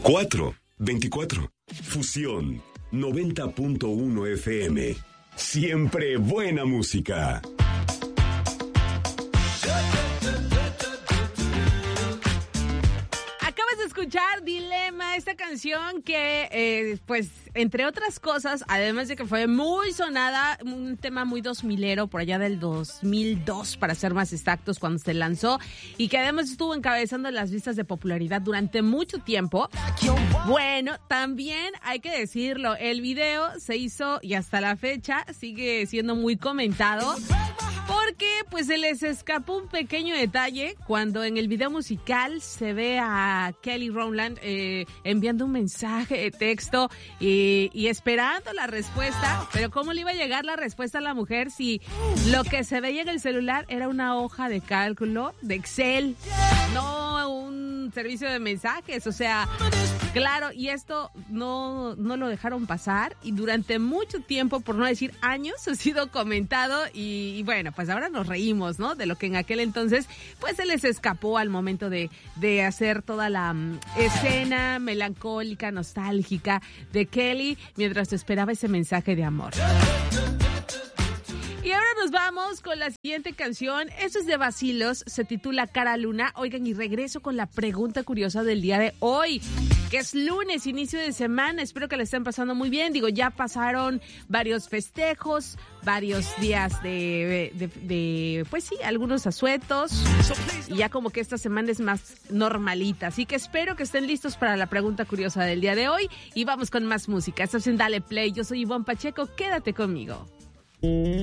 424. Fusión 90.1 FM. Siempre buena música. Acabas de escuchar Dilema, esta canción que, pues, entre otras cosas, además de que fue muy sonada, un tema muy 2000ero, por allá del 2002, para ser más exactos, cuando se lanzó, y que además estuvo encabezando las listas de popularidad durante mucho tiempo. Bueno, también hay que decirlo, el video se hizo, y hasta la fecha sigue siendo muy comentado, porque pues se les escapó un pequeño detalle cuando en el video musical se ve a Kelly Rowland enviando un mensaje de texto y esperando la respuesta, pero ¿cómo le iba a llegar la respuesta a la mujer si lo que se veía en el celular era una hoja de cálculo de Excel, no un servicio de mensajes? O sea, claro, y esto no lo dejaron pasar, y durante mucho tiempo, por no decir años, ha sido comentado, y bueno, pues ahora nos reímos, ¿no? De lo que en aquel entonces pues se les escapó al momento de hacer toda la escena melancólica, nostálgica de Kelly mientras esperaba ese mensaje de amor. Y ahora nos vamos con la siguiente canción. Esto es de Vacilos, se titula Cara Luna. Oigan, y regreso con la pregunta curiosa del día de hoy, que es lunes, inicio de semana. Espero que la estén pasando muy bien. Digo, ya pasaron varios festejos, varios días de pues sí, algunos asuetos. Y ya como que esta semana es más normalita. Así que espero que estén listos para la pregunta curiosa del día de hoy. Y vamos con más música. Esto es en Dale Play. Yo soy Ivonne Pacheco. Quédate conmigo.